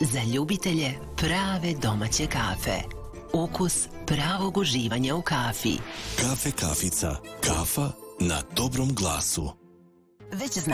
Za ljubitelje prave domaće kafe. Ukus pravog uživanja u kafi. Kafe Kafica. Kafa na dobrom glasu. Već znate